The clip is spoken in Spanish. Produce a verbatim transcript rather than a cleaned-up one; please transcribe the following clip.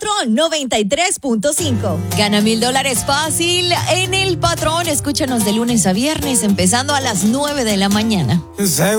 Patrón noventa y tres punto cinco. Gana mil dólares fácil en El Patrón. Escúchanos de lunes a viernes, empezando a las nueve de la mañana.